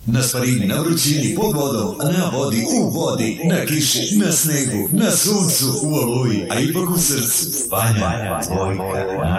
Na sparini, na vrućini, pod vodom, na vodi, u vodi, na kiši, na snegu, na suncu, u oluji, a ipak u srcu. Vanja, Bojka,